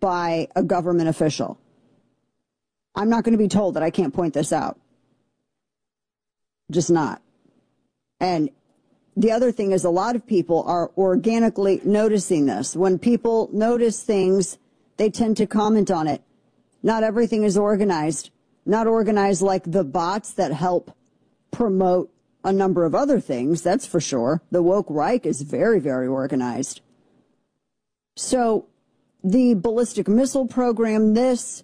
by a government official. I'm not going to be told that I can't point this out. Just not. And the other thing is a lot of people are organically noticing this. When people notice things, they tend to comment on it. Not everything is organized. Not organized like the bots that help promote a number of other things, that's for sure. The woke Reich is very, very organized. So the ballistic missile program,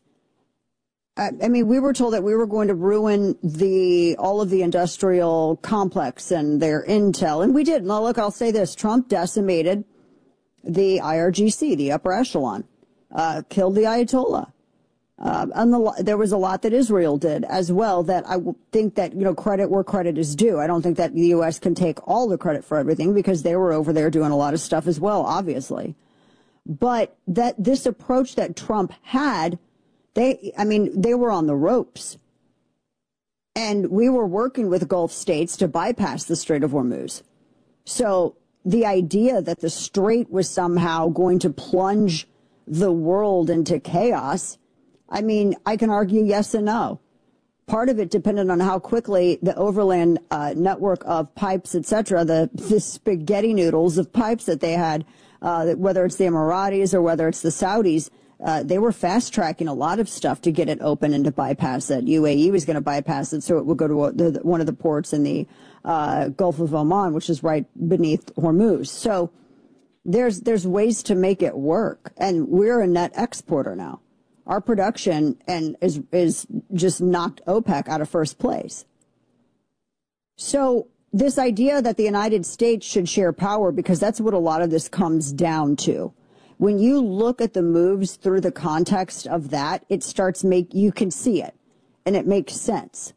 I mean, we were told that we were going to ruin all of the industrial complex and their intel, and we did. Now, look, I'll say this. Trump decimated the IRGC, the upper echelon, killed the Ayatollah. And there was a lot that Israel did as well that I think that, credit where credit is due. I don't think that the U.S. can take all the credit for everything because they were over there doing a lot of stuff as well, obviously. But that this approach that Trump had, they were on the ropes. And we were working with Gulf states to bypass the Strait of Hormuz. So the idea that the Strait was somehow going to plunge the world into chaos, I mean, I can argue yes and no. Part of it depended on how quickly the overland network of pipes, et cetera, the spaghetti noodles of pipes that they had, whether it's the Emiratis or whether it's the Saudis, they were fast-tracking a lot of stuff to get it open and to bypass it. UAE was going to bypass it so it would go to one of the ports in the Gulf of Oman, which is right beneath Hormuz. So there's ways to make it work, and we're a net exporter now. Our production is just knocked OPEC out of first place. So this idea that the United States should share power, because that's what a lot of this comes down to. When you look at the moves through the context of that, it starts you can see it, and it makes sense.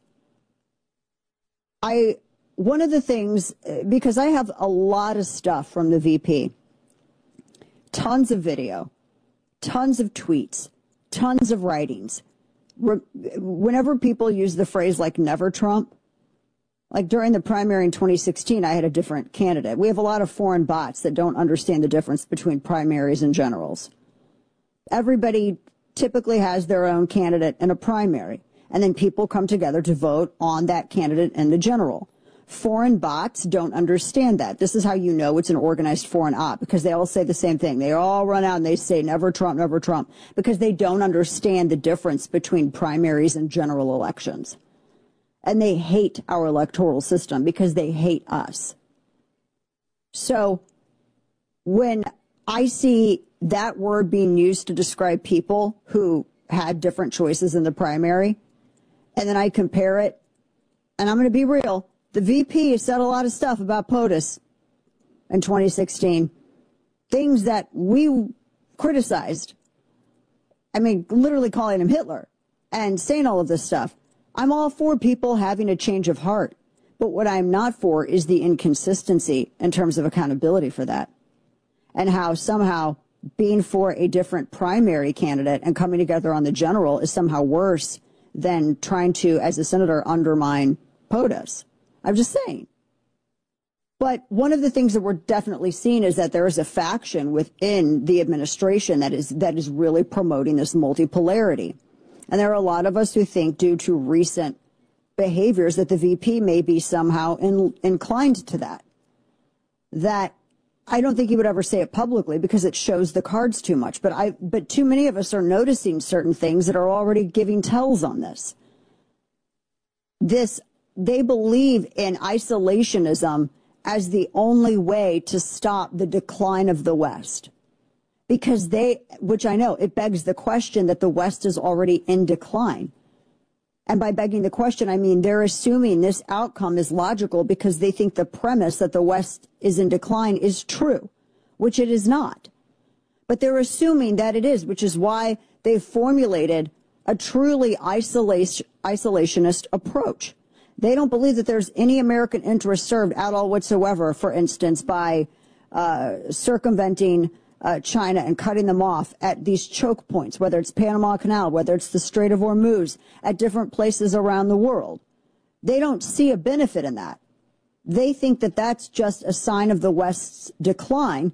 One of the things, because I have a lot of stuff from the VP, tons of video, tons of tweets, tons of writings. Whenever people use the phrase like never Trump, like during the primary in 2016, I had a different candidate. We have a lot of foreign bots that don't understand the difference between primaries and generals. Everybody typically has their own candidate in a primary, and then people come together to vote on that candidate in the general. Foreign bots don't understand that. This is how you know it's an organized foreign op, because they all say the same thing. They all run out and they say never Trump, because they don't understand the difference between primaries and general elections. And they hate our electoral system because they hate us. So when I see that word being used to describe people who had different choices in the primary, and then I compare it, and I'm going to be real, the VP said a lot of stuff about POTUS in 2016, things that we criticized. I mean, literally calling him Hitler and saying all of this stuff. I'm all for people having a change of heart. But what I'm not for is the inconsistency in terms of accountability for that. And how somehow being for a different primary candidate and coming together on the general is somehow worse than trying to, as a senator, undermine POTUS. I'm just saying. But one of the things that we're definitely seeing is that there is a faction within the administration that is really promoting this multipolarity. And there are a lot of us who think, due to recent behaviors, that the VP may be somehow inclined to that. That I don't think he would ever say it publicly because it shows the cards too much. But too many of us are noticing certain things that are already giving tells on this. They believe in isolationism as the only way to stop the decline of the West. Because which I know, it begs the question that the West is already in decline. And by begging the question, I mean they're assuming this outcome is logical because they think the premise that the West is in decline is true, which it is not. But they're assuming that it is, which is why they've formulated a truly isolationist approach. They don't believe that there's any American interest served at all whatsoever, for instance, by circumventing China and cutting them off at these choke points, whether it's Panama Canal, whether it's the Strait of Hormuz, at different places around the world. They don't see a benefit in that. They think that that's just a sign of the West's decline,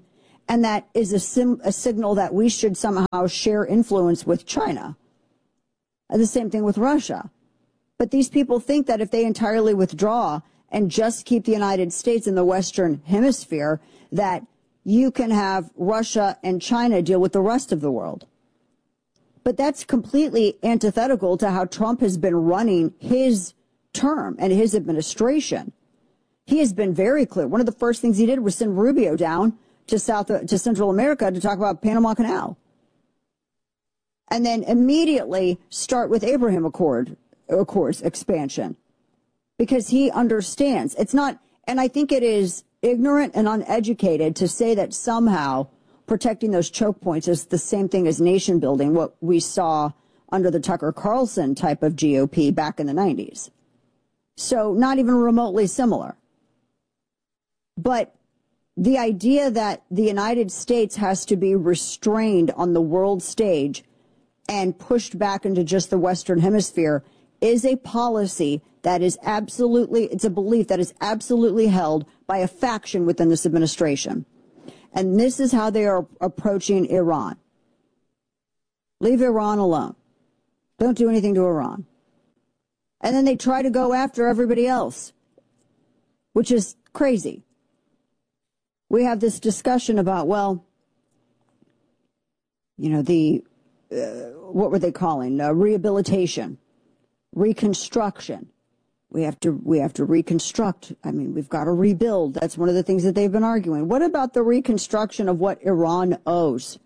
And that is a signal that we should somehow share influence with China. And the same thing with Russia. But these people think that if they entirely withdraw and just keep the United States in the Western Hemisphere, that you can have Russia and China deal with the rest of the world. But that's completely antithetical to how Trump has been running his term and his administration. He has been very clear. One of the first things he did was send Rubio down to Central America to talk about Panama Canal. And then immediately start with Abraham Accords expansion. Because he understands. It's not, and I think it is ignorant and uneducated to say that somehow protecting those choke points is the same thing as nation building, what we saw under the Tucker Carlson type of GOP back in the 90s. So not even remotely similar. But the idea that the United States has to be restrained on the world stage and pushed back into just the Western Hemisphere is a policy that is absolutely, it's a belief that is absolutely held by a faction within this administration. And this is how they are approaching Iran. Leave Iran alone. Don't do anything to Iran. And then they try to go after everybody else, which is crazy. We have this discussion about, well, you know, what were they calling? Rehabilitation, reconstruction. We have to reconstruct. I mean, we've got to rebuild. That's one of the things that they've been arguing. What about the reconstruction of what Iran owes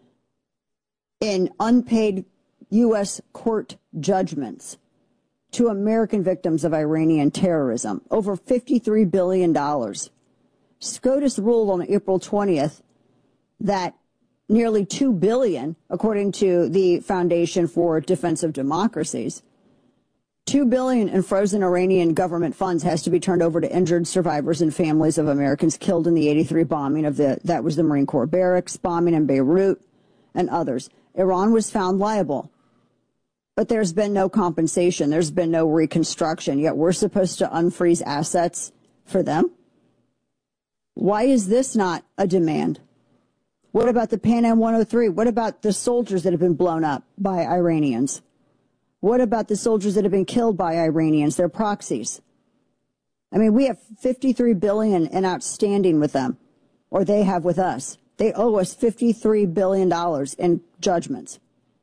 in unpaid U.S. court judgments to American victims of Iranian terrorism? Over $53 billion. SCOTUS ruled on April 20th that nearly $2 billion, according to the Foundation for Defense of Democracies, $2 billion in frozen Iranian government funds has to be turned over to injured survivors and families of Americans killed in the 83 bombing of that was the Marine Corps barracks bombing in Beirut and others. Iran was found liable, but there's been no compensation. There's been no reconstruction, yet we're supposed to unfreeze assets for them. Why is this not a demand? What about the Pan Am 103? What about the soldiers that have been blown up by Iranians? What about the soldiers that have been killed by Iranians, their proxies? I mean, we have $53 billion in outstanding with them, or they have with us. They owe us $53 billion in judgments.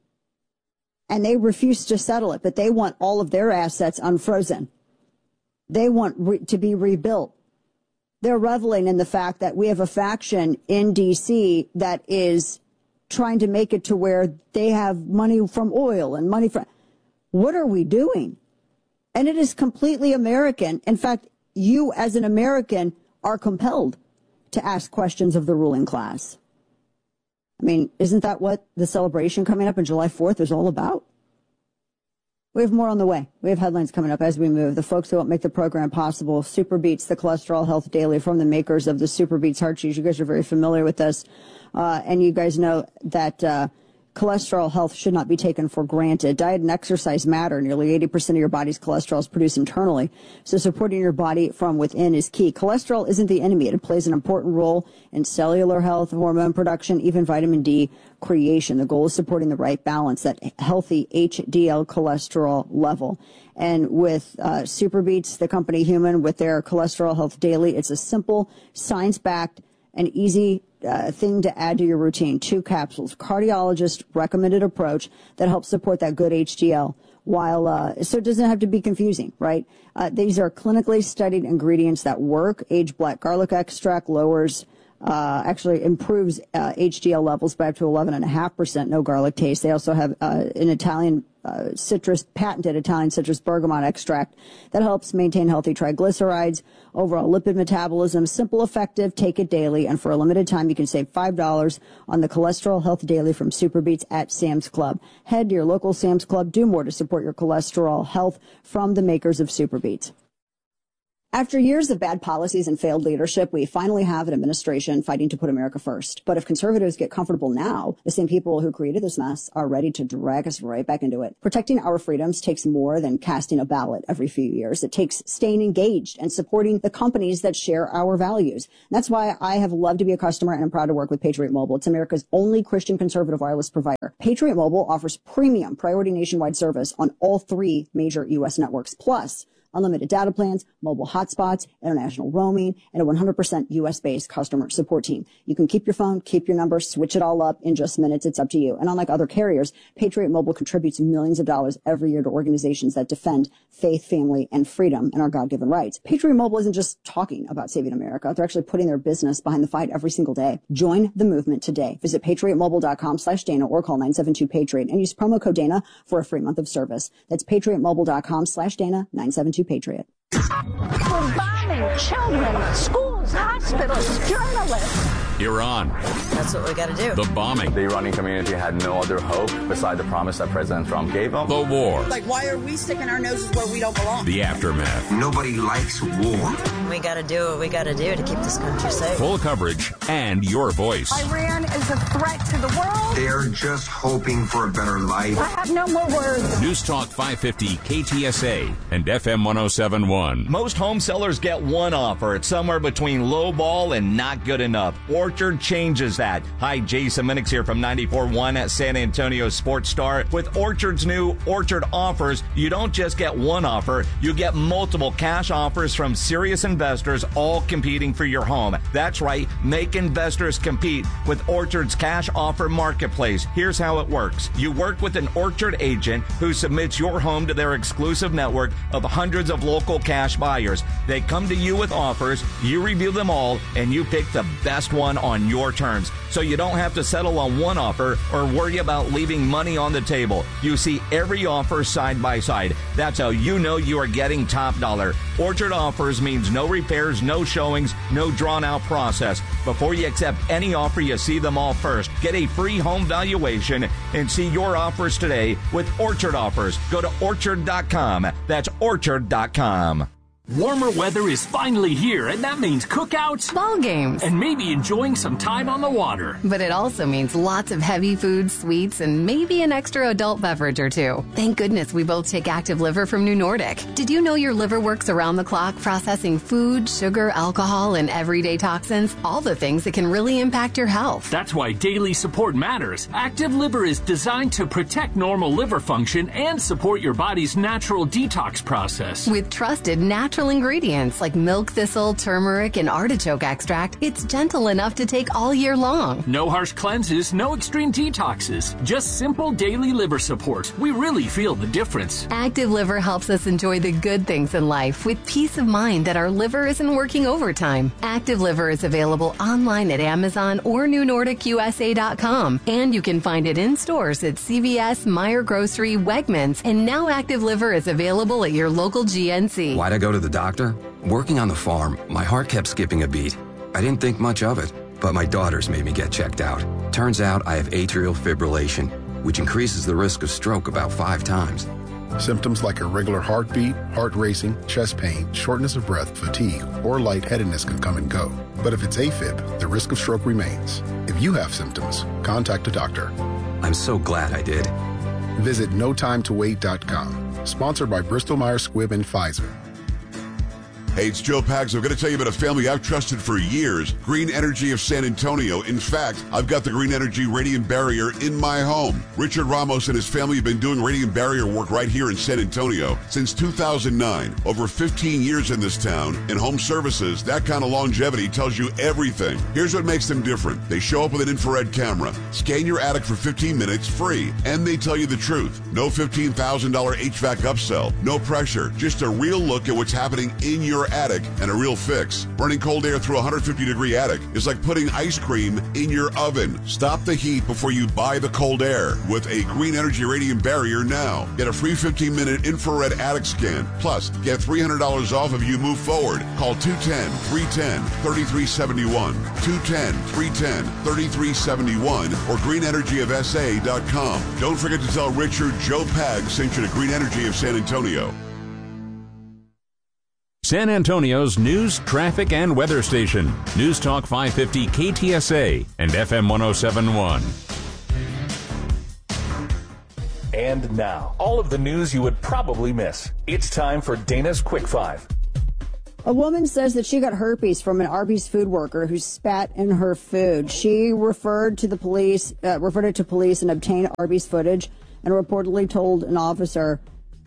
And they refuse to settle it, but they want all of their assets unfrozen. They want to be rebuilt. They're reveling in the fact that we have a faction in D.C. that is trying to make it to where they have money from oil and money from... What are we doing? And it is completely American. In fact, you as an American are compelled to ask questions of the ruling class. I mean, isn't that what the celebration coming up on July 4th is all about? We have more on the way. We have headlines coming up as we move. The folks who help make the program possible, Super Beets, the Cholesterol Health Daily from the makers of the Super Beets Heart Cheese. You guys are very familiar with this. And you guys know that cholesterol health should not be taken for granted. Diet and exercise matter. Nearly 80% of your body's cholesterol is produced internally. So supporting your body from within is key. Cholesterol isn't the enemy. It plays an important role in cellular health, hormone production, even vitamin D creation. The goal is supporting the right balance, that healthy HDL cholesterol level. And with Super Beets, the company Human, with their Cholesterol Health Daily, it's a simple, science-backed, and easy thing to add to your routine. 2 capsules, cardiologist recommended approach that helps support that good HDL while, so it doesn't have to be confusing, right? These are clinically studied ingredients that work. Aged black garlic extract lowers, actually improves HDL levels by up to 11.5%, no garlic taste. They also have an Italian patented Italian citrus bergamot extract that helps maintain healthy triglycerides, overall lipid metabolism. Simple, effective, take it daily. And for a limited time, you can save $5 on the Cholesterol Health Daily from Super Beets at Sam's Club. Head to your local Sam's Club. Do more to support your cholesterol health from the makers of Super Beets. After years of bad policies and failed leadership, we finally have an administration fighting to put America first. But if conservatives get comfortable now, the same people who created this mess are ready to drag us right back into it. Protecting our freedoms takes more than casting a ballot every few years. It takes staying engaged and supporting the companies that share our values. That's why I have loved to be a customer, and I'm proud to work with Patriot Mobile. It's America's only Christian conservative wireless provider. Patriot Mobile offers premium priority nationwide service on all 3 major U.S. networks, plus unlimited data plans, mobile hotspots, international roaming, and a 100% U.S.-based customer support team. You can keep your phone, keep your number, switch it all up in just minutes. It's up to you. And unlike other carriers, Patriot Mobile contributes millions of dollars every year to organizations that defend faith, family, and freedom and our God-given rights. Patriot Mobile isn't just talking about saving America. They're actually putting their business behind the fight every single day. Join the movement today. Visit patriotmobile.com/Dana or call 972-PATRIOT and use promo code Dana for a free month of service. That's patriotmobile.com/Dana, 972-PATRIOT. We're bombing children, schools, hospitals, journalists. Iran. That's what we got to do. The bombing. The Iranian community had no other hope beside the promise that President Trump gave them. The war. Like, why are we sticking our noses where we don't belong? The aftermath. Nobody likes war. We got to do what we got to do to keep this country safe. Full coverage and your voice. Iran is a threat to the world. They're just hoping for a better life. I have no more words. News Talk 550 KTSA and FM 1071. Most home sellers get one offer. It's somewhere between low ball and not good enough. Orchard changes that. Hi, Jason Minix here from 94.1 at San Antonio Sports Star. With Orchard's new Orchard offers, you don't just get one offer, you get multiple cash offers from serious investors, all competing for your home. That's right, make investors compete with Orchard's cash offer marketplace. Here's how it works. You work with an Orchard agent who submits your home to their exclusive network of hundreds of local cash buyers. They come to you with offers, you review them all, and you pick the best one on your terms. So you don't have to settle on one offer or worry about leaving money on the table. You see every offer side by side. That's how you know you are getting top dollar. Orchard offers means no repairs, no showings, no drawn out process. Before you accept any offer, you see them all first. Get a free home valuation and see your offers today with Orchard offers. Go to orchard.com. That's orchard.com. Warmer weather is finally here, and that means cookouts, ball games, and maybe enjoying some time on the water. But it also means lots of heavy foods, sweets, and maybe an extra adult beverage or two. Thank goodness we both take Active Liver from New Nordic. Did you know your liver works around the clock processing food, sugar, alcohol, and everyday toxins? All the things that can really impact your health. That's why daily support matters. Active Liver is designed to protect normal liver function and support your body's natural detox process. With trusted natural ingredients like milk thistle, turmeric, and artichoke extract, it's gentle enough to take all year long. No harsh cleanses, no extreme detoxes, just simple daily liver support. We really feel the difference. Active Liver helps us enjoy the good things in life with peace of mind that our liver isn't working overtime. Active Liver is available online at Amazon or NewNordicUSA.com, and you can find it in stores at CVS, Meijer Grocery, Wegmans, and now Active Liver is available at your local GNC. Why'd I go to the doctor? Working on the farm, my heart kept skipping a beat. I didn't think much of it, but my daughters made me get checked out. Turns out I have atrial fibrillation, which increases the risk of stroke about 5 times. Symptoms like irregular heartbeat, heart racing, chest pain, shortness of breath, fatigue, or lightheadedness can come and go. But if it's AFib, the risk of stroke remains. If you have symptoms, contact a doctor. I'm so glad I did. Visit notimetowait.com. Sponsored by Bristol Myers Squibb and Pfizer. Hey, it's Joe Pags. I'm going to tell you about a family I've trusted for years, Green Energy of San Antonio. In fact, I've got the Green Energy Radiant Barrier in my home. Richard Ramos and his family have been doing radiant barrier work right here in San Antonio since 2009. Over 15 years in this town. In home services, that kind of longevity tells you everything. Here's what makes them different. They show up with an infrared camera, scan your attic for 15 minutes free, and they tell you the truth. No $15,000 HVAC upsell, no pressure, just a real look at what's happening in your attic and a real fix. Running cold air through a 150-degree attic is like putting ice cream in your oven. Stop the heat before you buy the cold air with a Green Energy Radiant Barrier now. Get a free 15-minute infrared attic scan. Plus, get $300 off if you move forward. Call 210-310-3371, 210-310-3371, or greenenergyofsa.com. Don't forget to tell Richard Joe Pags sent you to Green Energy of San Antonio. San Antonio's news, traffic, and weather station. News Talk 550 KTSA and FM 1071. And now, all of the news you would probably miss. It's time for Dana's Quick Five. A woman says that she got herpes from an Arby's food worker who spat in her food. She referred it to police and obtained Arby's footage and reportedly told an officer,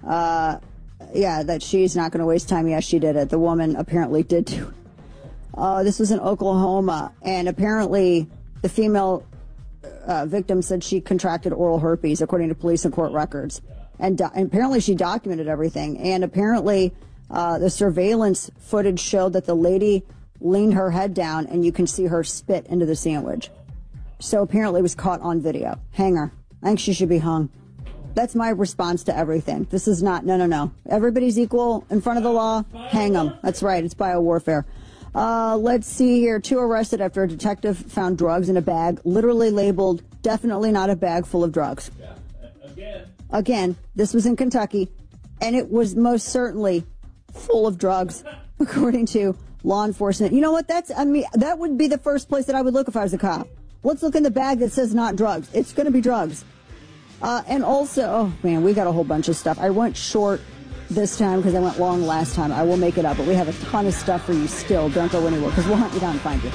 that she's not going to waste time. Yes, she did it. The woman apparently did too. This was in Oklahoma, and apparently the female victim said she contracted oral herpes, according to police and court records. And apparently she documented everything. And apparently the surveillance footage showed that the lady leaned her head down, and you can see her spit into the sandwich. So apparently it was caught on video. Hang her. I think she should be hung. That's my response to everything. This is not, no. Everybody's equal in front of the law. Hang them. That's right. It's biowarfare. Let's see here. 2 arrested after a detective found drugs in a bag, literally labeled, definitely not a bag full of drugs. Again, this was in Kentucky, and it was most certainly full of drugs, according to law enforcement. You know what? That would be the first place that I would look if I was a cop. Let's look in the bag that says not drugs. It's going to be drugs. And also, oh man, we got a whole bunch of stuff. I went short this time because I went long last time. I will make it up, but we have a ton of stuff for you still. Don't go anywhere because we'll hunt you down and find you.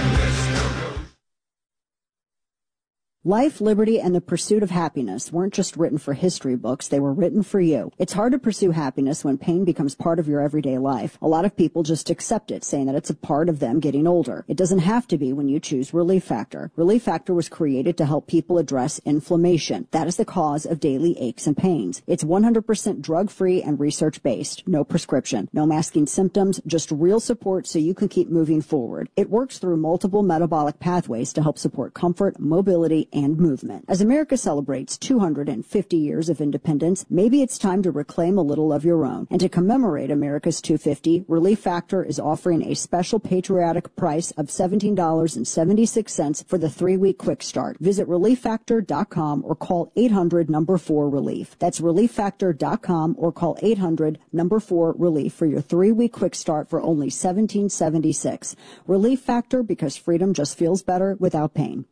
Life, liberty, and the pursuit of happiness weren't just written for history books, they were written for you. It's hard to pursue happiness when pain becomes part of your everyday life. A lot of people just accept it, saying that it's a part of them getting older. It doesn't have to be when you choose Relief Factor. Relief Factor was created to help people address inflammation. That is the cause of daily aches and pains. It's 100% drug-free and research-based. No prescription. No masking symptoms, just real support so you can keep moving forward. It works through multiple metabolic pathways to help support comfort, mobility, and movement. As America celebrates 250 years of independence, maybe it's time to reclaim a little of your own. And to commemorate America's 250, Relief Factor is offering a special patriotic price of $17.76 for the 3-week quick start. Visit ReliefFactor.com or call 800-4-RELIEF. That's ReliefFactor.com or call 800-4-RELIEF for your 3-week quick start for only $17.76. Relief Factor, because freedom just feels better without pain.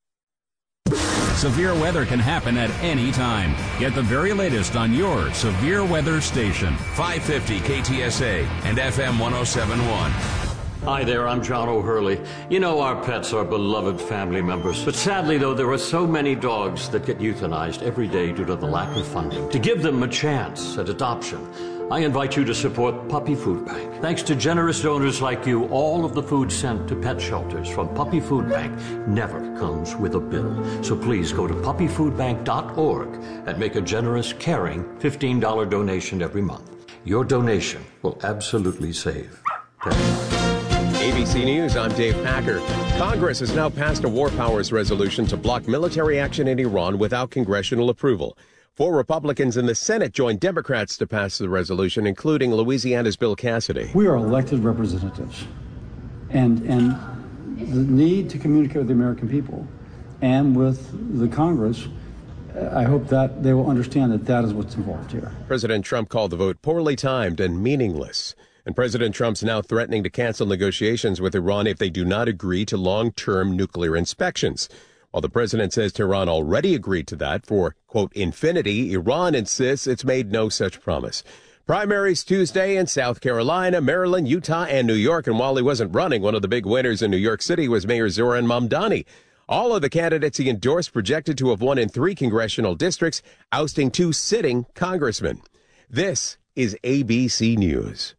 Severe weather can happen at any time. Get the very latest on your severe weather station. 550 KTSA and FM 1071. Hi there, I'm John O'Hurley. You know, our pets are beloved family members. But sadly, though, there are so many dogs that get euthanized every day due to the lack of funding. To give them a chance at adoption, I invite you to support Puppy Food Bank. Thanks to generous donors like you, all of the food sent to pet shelters from Puppy Food Bank never comes with a bill. So please go to puppyfoodbank.org and make a generous, caring $15 donation every month. Your donation will absolutely save pets. ABC News, I'm Dave Packer. Congress has now passed a war powers resolution to block military action in Iran without congressional approval. 4 Republicans in the Senate joined Democrats to pass the resolution, including Louisiana's Bill Cassidy. We are elected representatives, and the need to communicate with the American people and with the Congress, I hope that they will understand that that is what's involved here. President Trump called the vote poorly timed and meaningless. And President Trump's now threatening to cancel negotiations with Iran if they do not agree to long-term nuclear inspections. While the president says Tehran already agreed to that for, quote, infinity, Iran insists it's made no such promise. Primaries Tuesday in South Carolina, Maryland, Utah, and New York. And while he wasn't running, one of the big winners in New York City was Mayor Zoran Mamdani. All of the candidates he endorsed projected to have won in 3 congressional districts, ousting 2 sitting congressmen. This is ABC News.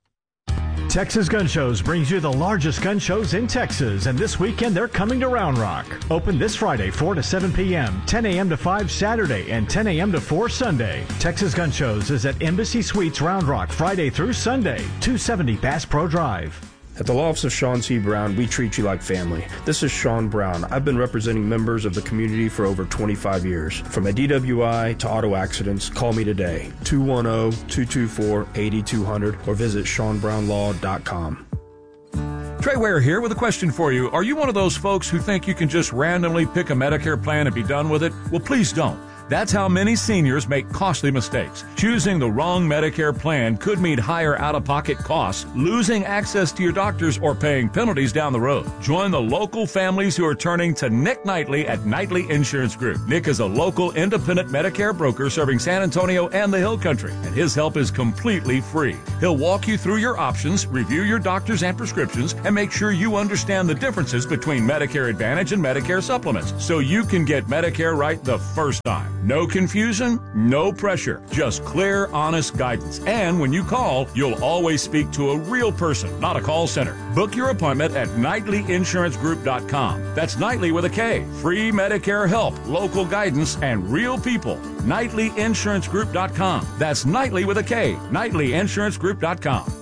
Texas Gun Shows brings you the largest gun shows in Texas, and this weekend they're coming to Round Rock. Open this Friday, 4 to 7 p.m., 10 a.m. to 5 Saturday, and 10 a.m. to 4 Sunday. Texas Gun Shows is at Embassy Suites Round Rock Friday through Sunday, 270 Bass Pro Drive. At the law office of Sean C. Brown, we treat you like family. This is Sean Brown. I've been representing members of the community for over 25 years. From a DWI to auto accidents, call me today, 210-224-8200, or visit SeanBrownLaw.com. Trey Ware here with a question for you. Are you one of those folks who think you can just randomly pick a Medicare plan and be done with it? Well, please don't. That's how many seniors make costly mistakes. Choosing the wrong Medicare plan could mean higher out-of-pocket costs, losing access to your doctors, or paying penalties down the road. Join the local families who are turning to Nick Knightley at Knightley Insurance Group. Nick is a local independent Medicare broker serving San Antonio and the Hill Country, and his help is completely free. He'll walk you through your options, review your doctors and prescriptions, and make sure you understand the differences between Medicare Advantage and Medicare supplements so you can get Medicare right the first time. No confusion, no pressure, just clear, honest guidance. And when you call, you'll always speak to a real person, not a call center. Book your appointment at KnightleyInsuranceGroup.com. That's Knightley with a K. Free Medicare help, local guidance, and real people. KnightleyInsuranceGroup.com. That's Knightley with a K. KnightleyInsuranceGroup.com.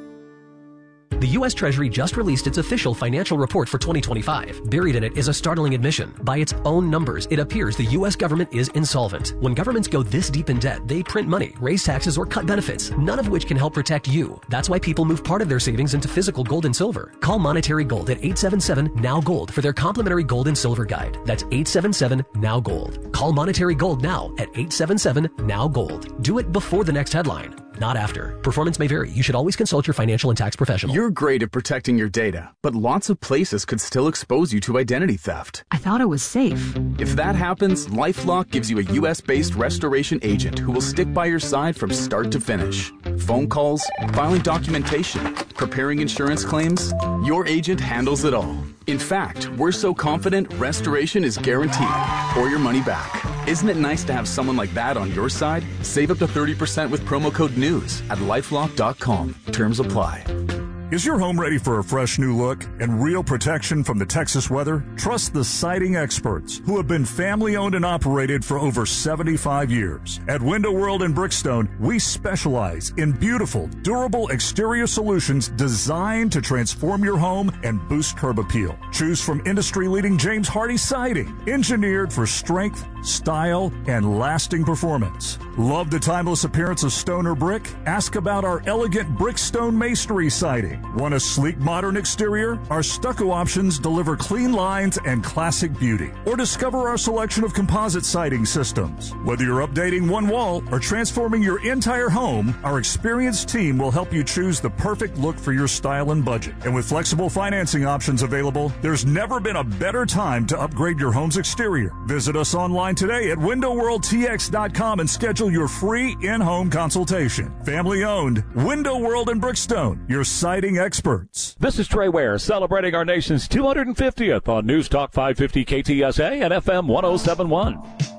The U.S. Treasury just released its official financial report for 2025. Buried in it is a startling admission. By its own numbers, it appears the U.S. government is insolvent. When governments go this deep in debt, they print money, raise taxes, or cut benefits, none of which can help protect you. That's why people move part of their savings into physical gold and silver. Call Monetary Gold at 877-NOW-GOLD for their complimentary gold and silver guide. That's 877-NOW-GOLD. Call Monetary Gold now at 877-NOW-GOLD. Do it before the next headline, not after. Performance may vary. You should always consult your financial and tax professional. You're great at protecting your data, but lots of places could still expose you to identity theft. I thought it was safe. If that happens, LifeLock gives you a U.S.-based restoration agent who will stick by your side from start to finish. Phone calls, filing documentation, preparing insurance claims, your agent handles it all. In fact, we're so confident restoration is guaranteed or your money back. Isn't it nice to have someone like that on your side? Save up to 30% with promo code NEWS at LifeLock.com. Terms apply. Is your home ready for a fresh new look and real protection from the Texas weather? Trust the siding experts who have been family owned and operated for over 75 years. At Window World in Brickstone, we specialize in beautiful, durable exterior solutions designed to transform your home and boost curb appeal. Choose from industry-leading James Hardie siding, engineered for strength, style, and lasting performance. Love the timeless appearance of stone or brick? Ask about our elegant Brickstone masonry siding. Want a sleek, modern exterior? Our stucco options deliver clean lines and classic beauty. Or discover our selection of composite siding systems. Whether you're updating one wall or transforming your entire home, our experienced team will help you choose the perfect look for your style and budget. And with flexible financing options available, there's never been a better time to upgrade your home's exterior. Visit us online today at WindowWorldTX.com and schedule your free in-home consultation. Family owned, Window World in Brickstone, your siding experts. This is Trey Ware celebrating our nation's 250th on News Talk 550 KTSA and FM 1071.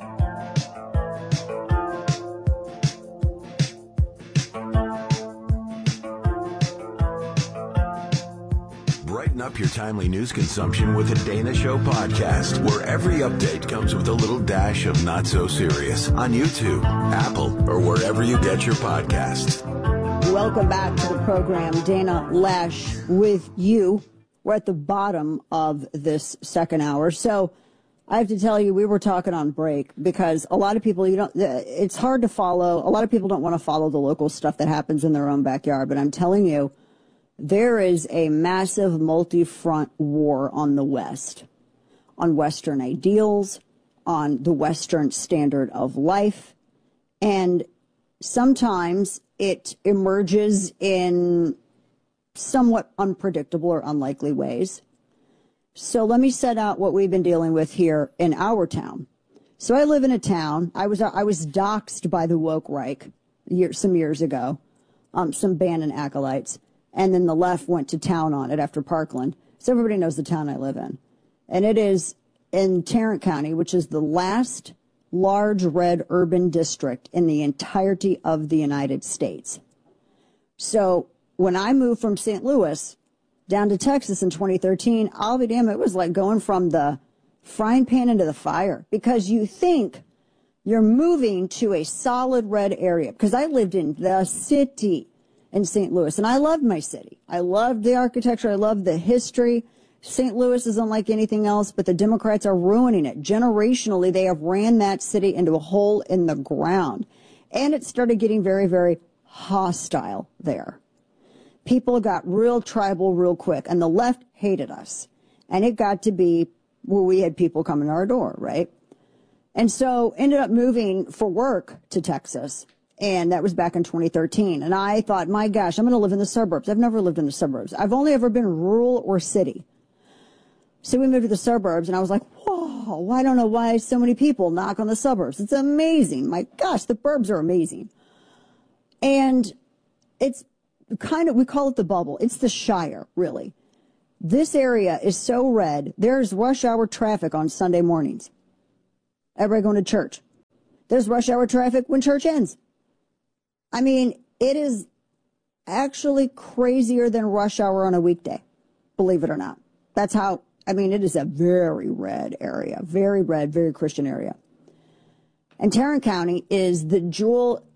Brighten up your timely news consumption with the Dana Show podcast, where every update comes with a little dash of not so serious on YouTube, Apple, or wherever you get your podcasts. Welcome back to the program. Dana Loesch with you. We're at the bottom of this second hour. So I have to tell you, we were talking on break because a lot of people, it's hard to follow. A lot of people don't want to follow the local stuff that happens in their own backyard. But I'm telling you, there is a massive multi-front war on the West, on Western ideals, on the Western standard of life. And sometimes it emerges in somewhat unpredictable or unlikely ways. So let me set out what we've been dealing with here in our town. So I live in a town. I was doxxed by the woke Reich some years ago, some Bannon acolytes, and then the left went to town on it after Parkland. So everybody knows the town I live in. And it is in Tarrant County, which is the last large red urban district in the entirety of the United States. So when I moved from St. Louis down to Texas in 2013, I'll be damned, it was like going from the frying pan into the fire, because you think you're moving to a solid red area. Because I lived in the city in St. Louis, and I loved my city. I loved the architecture. I loved the history. St. Louis is unlike anything else, but the Democrats are ruining it. Generationally, they have ran that city into a hole in the ground. And it started getting very, very hostile there. People got real tribal real quick, and the left hated us. And it got to be where we had people coming to our door, right? And so ended up moving for work to Texas. And that was back in 2013. And I thought, my gosh, I'm going to live in the suburbs. I've never lived in the suburbs. I've only ever been rural or city. So we moved to the suburbs, and I was like, whoa, I don't know why so many people knock on the suburbs. It's amazing. My gosh, the burbs are amazing. And it's kind of, we call it the bubble. It's the Shire, really. This area is so red. There's rush hour traffic on Sunday mornings. Everybody going to church. There's rush hour traffic when church ends. I mean, it is actually crazier than rush hour on a weekday, believe it or not. That's how, I mean, it is a very red area, very red, very Christian area. And Tarrant County is the jewel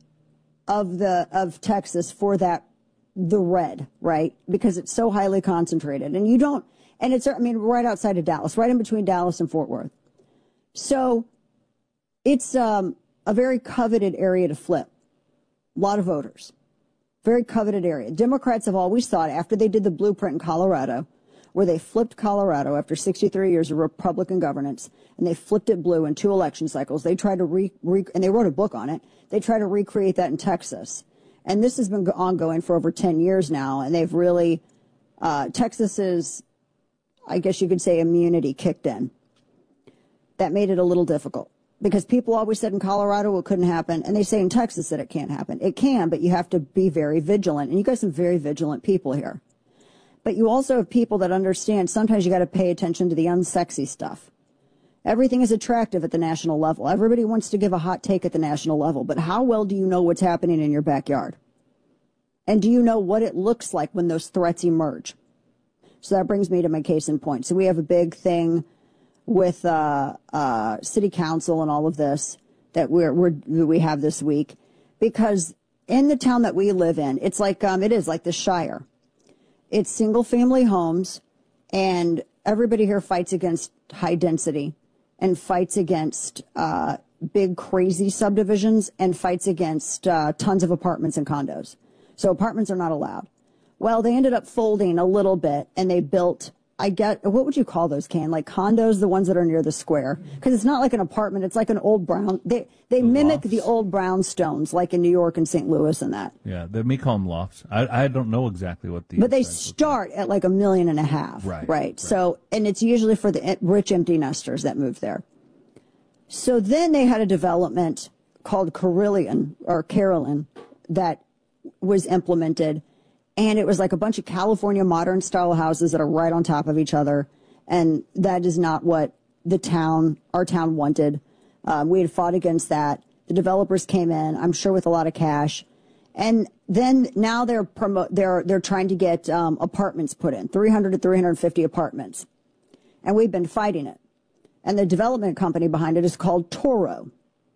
of Texas for that, the red, right? Because it's so highly concentrated. And you don't, and it's, I mean, right outside of Dallas, right in between Dallas and Fort Worth. So it's a very coveted area to flip. A lot of voters. Very coveted area. Democrats have always thought, after they did the blueprint in Colorado, where they flipped Colorado after 63 years of Republican governance, and they flipped it blue in 2 election cycles. They tried to and they wrote a book on it. They tried to recreate that in Texas. And this has been ongoing for over 10 years now, and they've really, Texas's, I guess you could say, immunity kicked in. That made it a little difficult. Because people always said in Colorado it couldn't happen, and they say in Texas that it can't happen. It can, but you have to be very vigilant. And you got some very vigilant people here. But you also have people that understand sometimes you got to pay attention to the unsexy stuff. Everything is attractive at the national level. Everybody wants to give a hot take at the national level. But how well do you know what's happening in your backyard? And do you know what it looks like when those threats emerge? So that brings me to my case in point. So we have a big thing with city council and all of this that we have this week, because in the town that we live in, it's like it is like the Shire. It's single family homes, and everybody here fights against high density and fights against big crazy subdivisions and fights against tons of apartments and condos. So apartments are not allowed. Well, they ended up folding a little bit, and they built, what would you call those, Ken? Like condos, the ones that are near the square? Because it's not like an apartment. It's like an old brown. They mimic the old brownstones, like in New York and St. Louis and that. Yeah, they may call them lofts. I don't know exactly what the. But they start at like $1.5 million. Right. So, and it's usually for the rich empty nesters that move there. So then they had a development called Carillon that was implemented. And it was like a bunch of California modern style houses that are right on top of each other. And that is not what our town wanted. We had fought against that. The developers came in, I'm sure with a lot of cash. And then now they're trying to get apartments put in, 300 to 350 apartments. And we've been fighting it. And the development company behind it is called Toro.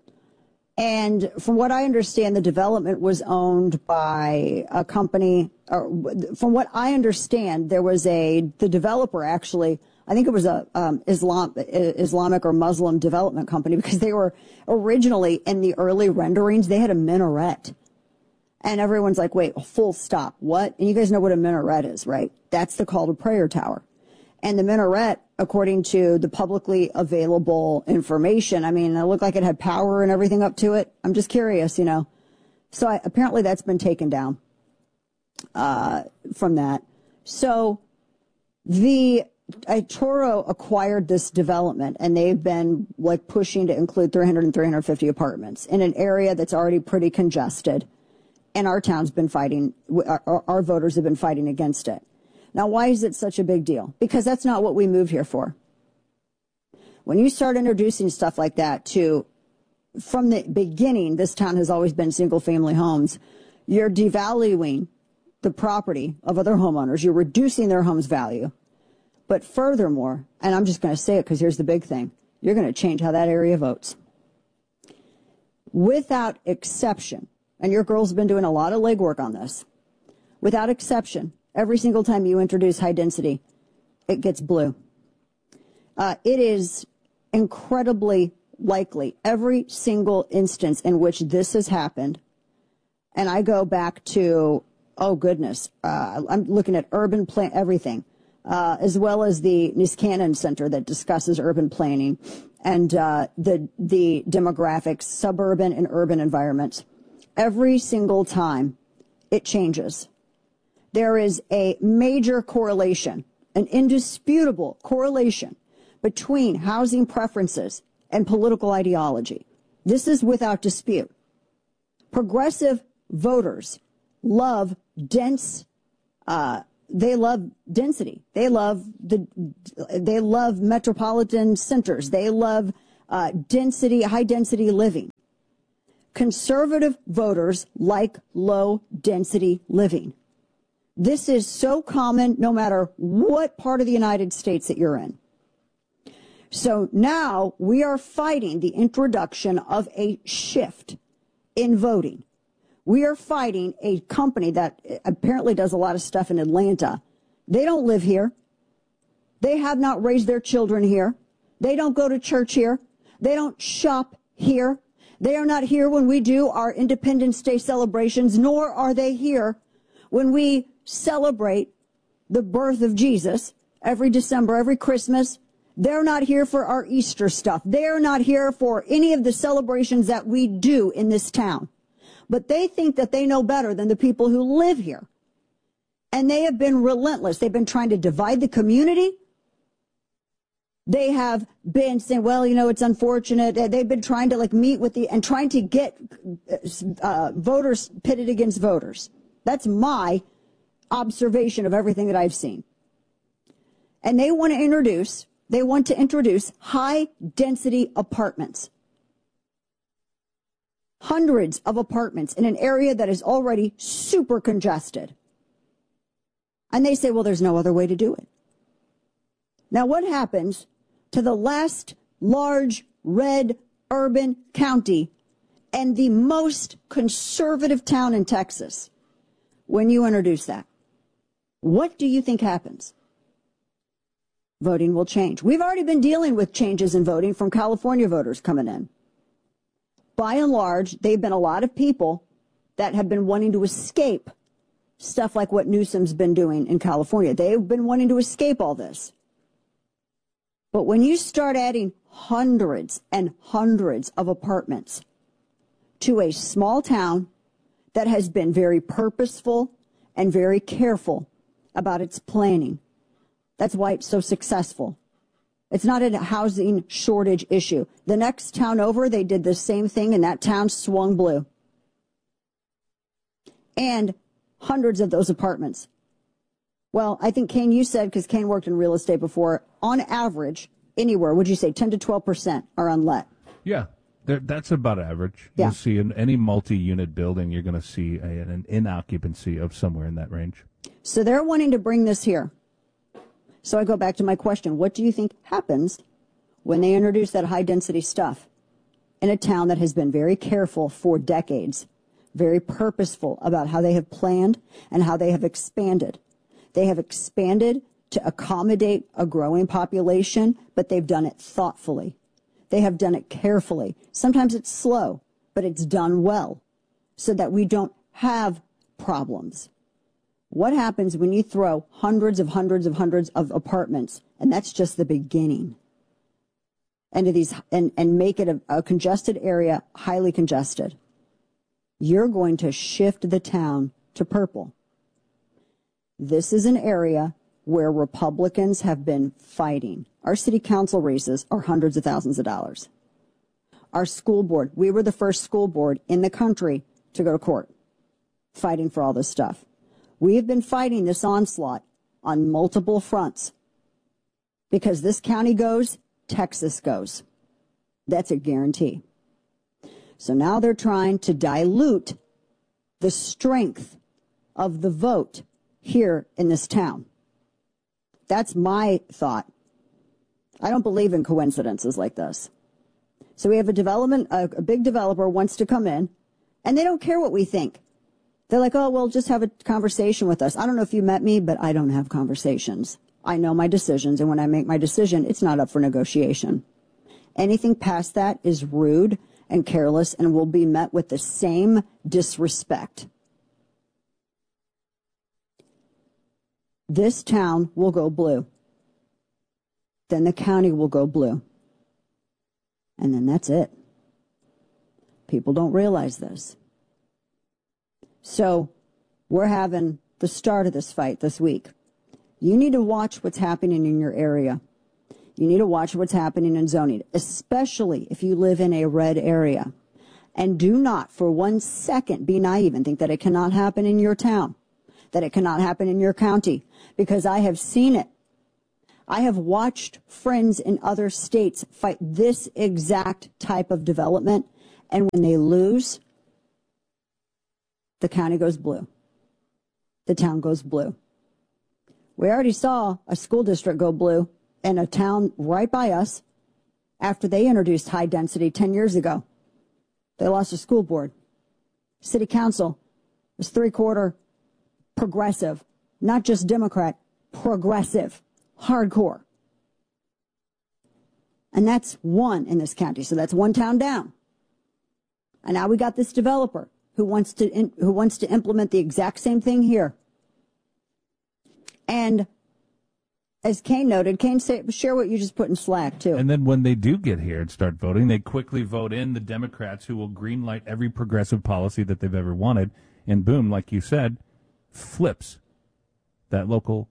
And from what I understand, the development was owned by a company, or from what I understand, the developer actually, I think it was a Islamic or Muslim development company, because they were originally, in the early renderings, they had a minaret. And everyone's like, wait, full stop, what? And you guys know what a minaret is, right? That's the call to prayer tower. And the minaret, according to the publicly available information, I mean, it looked like it had power and everything up to it. I'm just curious, So apparently that's been taken down from that. So Toro acquired this development, and they've been like pushing to include 300 and 350 apartments in an area that's already pretty congested. And our town's been fighting, our voters have been fighting against it. Now, why is it such a big deal? Because that's not what we moved here for. When you start introducing stuff like that from the beginning, this town has always been single-family homes. You're devaluing the property of other homeowners. You're reducing their home's value. But furthermore, and I'm just going to say it because here's the big thing, you're going to change how that area votes. Without exception, and your girls have been doing a lot of legwork on this, without exception, every single time you introduce high density, it gets blue. It is incredibly likely, every single instance in which this has happened, and I go back to, I'm looking at urban plan, everything, as well as the Niskanen Center that discusses urban planning, and the demographics, suburban and urban environments. Every single time it changes. There is a major correlation, an indisputable correlation between housing preferences and political ideology. This is without dispute. Progressive voters love dense, they love density. They love metropolitan centers. They love density, high density living. Conservative voters like low density living. This is so common no matter what part of the United States that you're in. So now we are fighting the introduction of a shift in voting. We are fighting a company that apparently does a lot of stuff in Atlanta. They don't live here. They have not raised their children here. They don't go to church here. They don't shop here. They are not here when we do our Independence Day celebrations, nor are they here when we celebrate the birth of Jesus every December, every Christmas. They're not here for our Easter stuff. They're not here for any of the celebrations that we do in this town. But they think that they know better than the people who live here. And they have been relentless. They've been trying to divide the community. They have been saying, well, you know, it's unfortunate. They've been trying to meet with and trying to get voters pitted against voters. That's my observation of everything that I've seen. And they want to introduce high density apartments. Hundreds of apartments in an area that is already super congested. And they say, well, there's no other way to do it. Now, what happens to the last large red urban county and the most conservative town in Texas when you introduce that? What do you think happens? Voting will change. We've already been dealing with changes in voting from California voters coming in. By and large, they've been a lot of people that have been wanting to escape stuff like what Newsom's been doing in California. They've been wanting to escape all this. But when you start adding hundreds and hundreds of apartments to a small town that has been very purposeful and very careful about its planning, that's why it's so successful. It's not a housing shortage issue. The next town over, they did the same thing, and that town swung blue. And hundreds of those apartments. Well, I think, Kane, you said, because Kane worked in real estate before, on average, anywhere, would you say 10 to 12% are unlet? Yeah, that's about average. Yeah. You'll see in any multi-unit building, you're going to see an in-occupancy of somewhere in that range. So they're wanting to bring this here. So I go back to my question. What do you think happens when they introduce that high-density stuff in a town that has been very careful for decades, very purposeful about how they have planned and how they have expanded? They have expanded to accommodate a growing population, but they've done it thoughtfully. They have done it carefully. Sometimes it's slow, but it's done well so that we don't have problems. What happens when you throw hundreds of apartments, and that's just the beginning, into these and make it a congested area, highly congested? You're going to shift the town to purple. This is an area where Republicans have been fighting. Our city council races are hundreds of thousands of dollars. Our school board, we were the first school board in the country to go to court fighting for all this stuff. We have been fighting this onslaught on multiple fronts because this county goes, Texas goes. That's a guarantee. So now they're trying to dilute the strength of the vote here in this town. That's my thought. I don't believe in coincidences like this. So we have a big developer wants to come in, and they don't care what we think. They're like, oh, well, just have a conversation with us. I don't know if you met me, but I don't have conversations. I know my decisions, and when I make my decision, it's not up for negotiation. Anything past that is rude and careless and will be met with the same disrespect. This town will go blue. Then the county will go blue. And then that's it. People don't realize this. So we're having the start of this fight this week. You need to watch what's happening in your area. You need to watch what's happening in zoning, especially if you live in a red area. And do not for 1 second be naive and think that it cannot happen in your town, that it cannot happen in your county, because I have seen it. I have watched friends in other states fight this exact type of development, and when they lose, the county goes blue. The town goes blue. We already saw a school district go blue in a town right by us after they introduced high density 10 years ago. They lost a school board. City council was 3/4 progressive, not just Democrat, progressive, hardcore. And that's one in this county. So that's one town down. And now we got this developer who wants to implement the exact same thing here. And as Kane noted, Kane, share what you just put in Slack, too. And then when they do get here and start voting, they quickly vote in the Democrats who will greenlight every progressive policy that they've ever wanted. And boom, like you said, flips that local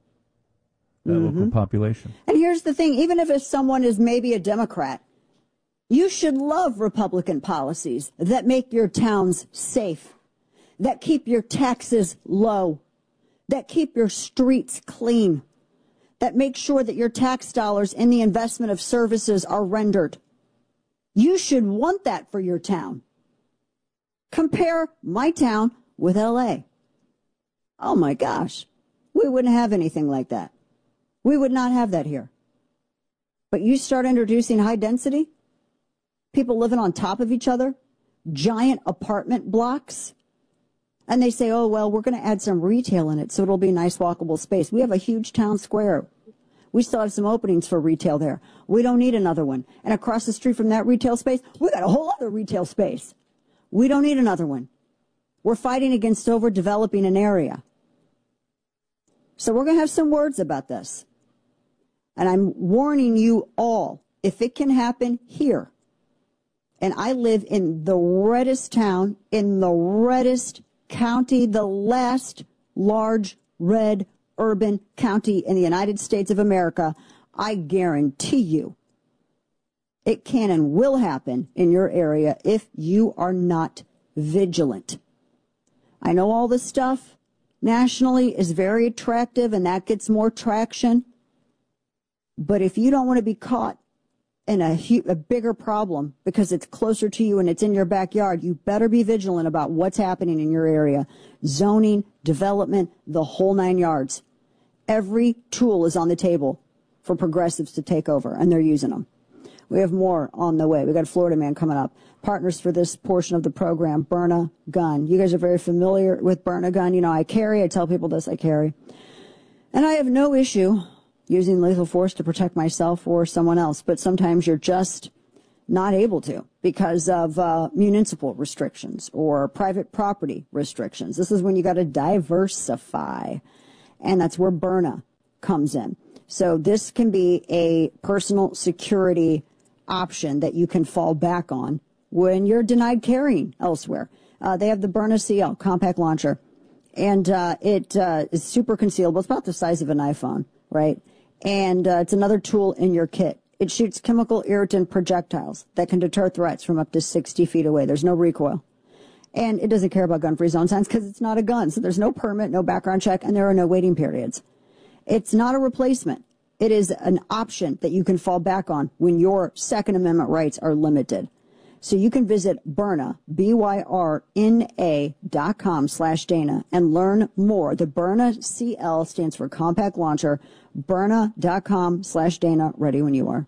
population. And here's the thing, even if someone is maybe a Democrat, you should love Republican policies that make your towns safe, that keep your taxes low, that keep your streets clean, that make sure that your tax dollars in the investment of services are rendered. You should want that for your town. Compare my town with LA. Oh my gosh, we wouldn't have anything like that. We would not have that here. But you start introducing high density, people living on top of each other, giant apartment blocks, and they say, oh, well, we're going to add some retail in it so it'll be a nice walkable space. We have a huge town square. We still have some openings for retail there. We don't need another one. And across the street from that retail space, we got a whole other retail space. We don't need another one. We're fighting against overdeveloping an area. So we're going to have some words about this. And I'm warning you all, if it can happen here, and I live in the reddest town, in the reddest county, the last large red urban county in the United States of America, I guarantee you it can and will happen in your area if you are not vigilant. I know all this stuff nationally is very attractive and that gets more traction, but if you don't want to be caught in a bigger problem because it's closer to you and it's in your backyard, you better be vigilant about what's happening in your area. Zoning, development, the whole 9 yards. Every tool is on the table for progressives to take over, and they're using them. We have more on the way. We got a Florida man coming up. Partners for this portion of the program, Byrna Gun. You guys are very familiar with Byrna Gun. You know, I tell people this, I carry. And I have no issue using lethal force to protect myself or someone else, but sometimes you're just not able to because of municipal restrictions or private property restrictions. This is when you got to diversify, and that's where Byrna comes in. So this can be a personal security option that you can fall back on when you're denied carrying elsewhere. They have the Byrna CL compact launcher, and it is super concealable. It's about the size of an iPhone, right? And it's another tool in your kit. It shoots chemical irritant projectiles that can deter threats from up to 60 feet away. There's no recoil. And it doesn't care about gun-free zone signs because it's not a gun. So there's no permit, no background check, and there are no waiting periods. It's not a replacement. It is an option that you can fall back on when your Second Amendment rights are limited. So you can visit Byrna, BYRNA.com/Dana and learn more. The Byrna CL stands for compact launcher. Byrna.com/Dana. Ready when you are.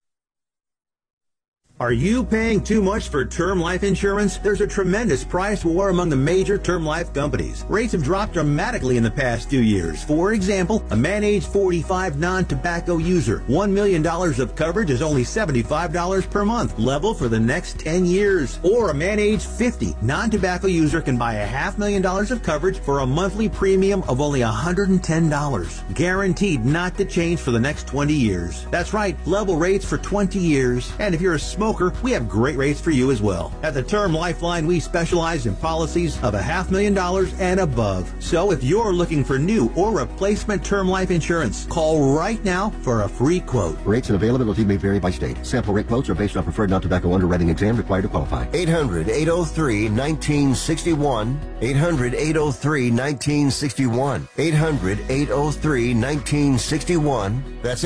Are you paying too much for term life insurance? There's a tremendous price war among the major term life companies. Rates have dropped dramatically in the past 2 years. For example, a man age 45 non-tobacco user, $1 million of coverage is only $75 per month, level for the next 10 years. Or a man age 50 non-tobacco user can buy $500,000 of coverage for a monthly premium of only $110, guaranteed not to change for the next 20 years. That's right, level rates for 20 years. And if you're a smoker smoker, we have great rates for you as well. At the Term Lifeline, we specialize in policies of $500,000 and above. So if you're looking for new or replacement term life insurance, call right now for a free quote. Rates and availability may vary by state. Sample rate quotes are based on preferred non-tobacco underwriting exam required to qualify. 800-803-1961. 800-803-1961. 800-803-1961. That's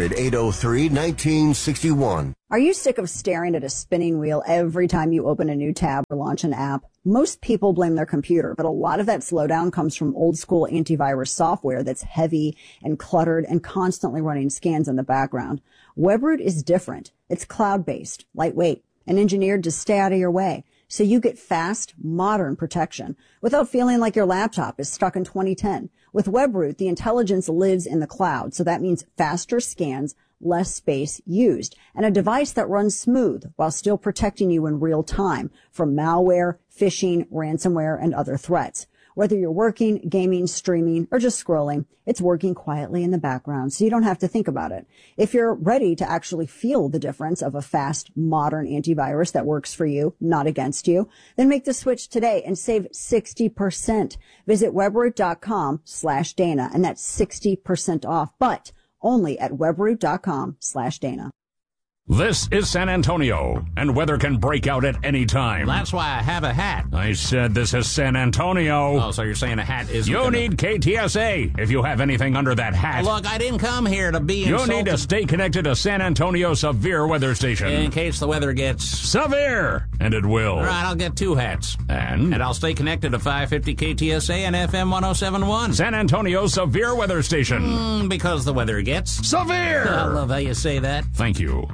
800-803-1961. Are you sick of staring at a spinning wheel every time you open a new tab or launch an app? Most people blame their computer, but a lot of that slowdown comes from old school antivirus software that's heavy and cluttered and constantly running scans in the background. Webroot is different. It's cloud-based, lightweight, and engineered to stay out of your way. So you get fast, modern protection without feeling like your laptop is stuck in 2010. With Webroot, the intelligence lives in the cloud, so that means faster scans, less space used, and a device that runs smooth while still protecting you in real time from malware, phishing, ransomware, and other threats. Whether you're working, gaming, streaming, or just scrolling, it's working quietly in the background, so you don't have to think about it. If you're ready to actually feel the difference of a fast, modern antivirus that works for you, not against you, then make the switch today and save 60%. Visit Webroot.com/Dana, and that's 60% off, but only at Webroot.com/Dana. This is San Antonio, and weather can break out at any time. That's why I have a hat. I said this is San Antonio. Oh, so you're saying a hat is... You need KTSA if you have anything under that hat. Look, I didn't come here to be insulted. You need to stay connected to San Antonio Severe Weather Station. In case the weather gets... severe, and it will. All right, I'll get 2 hats. And I'll stay connected to 550 KTSA and FM 107.1. San Antonio Severe Weather Station. Because the weather gets... severe! I love how you say that. Thank you.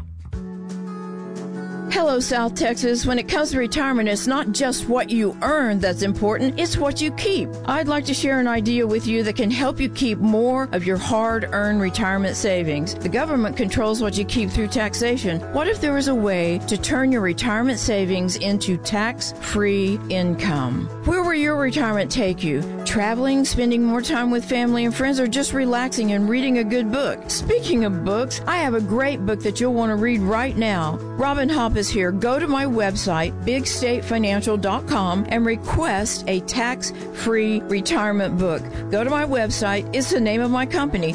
Hello, South Texas. When it comes to retirement, it's not just what you earn that's important, it's what you keep. I'd like to share an idea with you that can help you keep more of your hard-earned retirement savings. The government controls what you keep through taxation. What if there was a way to turn your retirement savings into tax-free income? Where will your retirement take you? Traveling, spending more time with family and friends, or just relaxing and reading a good book? Speaking of books, I have a great book that you'll want to read right now. Robin Hopp is here. Go to my website, bigstatefinancial.com, and request a tax-free retirement book. Go to my website. It's the name of my company,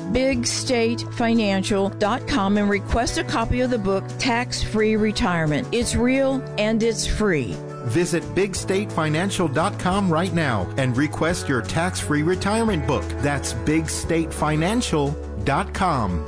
bigstatefinancial.com, and request a copy of the book, Tax-Free Retirement. It's real and it's free. Visit bigstatefinancial.com right now and request your tax-free retirement book. That's bigstatefinancial.com.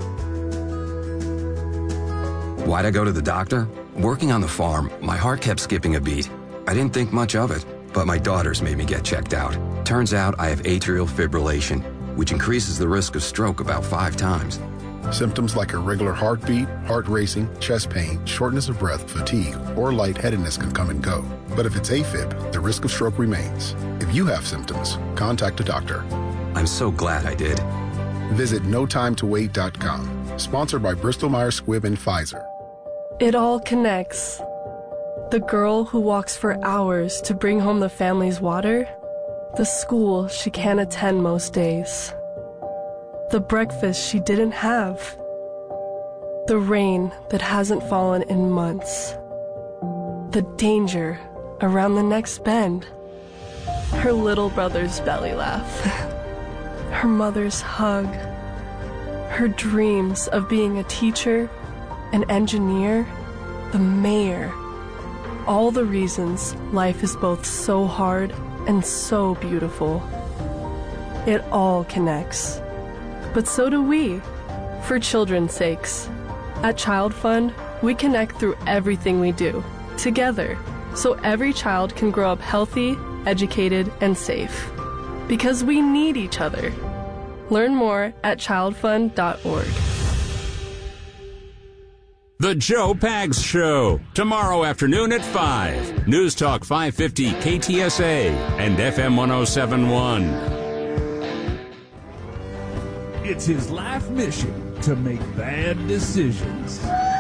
Why'd I go to the doctor? Working on the farm, my heart kept skipping a beat. I didn't think much of it, but my daughters made me get checked out. Turns out I have atrial fibrillation, which increases the risk of stroke about 5 times. Symptoms like irregular heartbeat, heart racing, chest pain, shortness of breath, fatigue, or lightheadedness can come and go. But if it's AFib, the risk of stroke remains. If you have symptoms, contact a doctor. I'm so glad I did. Visit NoTimeToWait.com. Sponsored by Bristol Myers Squibb and Pfizer. It all connects. The girl who walks for hours to bring home the family's water. The school she can't attend most days. The breakfast she didn't have. The rain that hasn't fallen in months. The danger around the next bend. Her little brother's belly laugh. Her mother's hug. Her dreams of being a teacher, an engineer, the mayor. All the reasons life is both so hard and so beautiful. It all connects. But so do we, for children's sakes. At Child Fund, we connect through everything we do, together, so every child can grow up healthy, educated, and safe. Because we need each other. Learn more at childfund.org. The Joe Pags Show, tomorrow afternoon at 5. News Talk 550 KTSA and FM 107.1. It's his life mission to make bad decisions.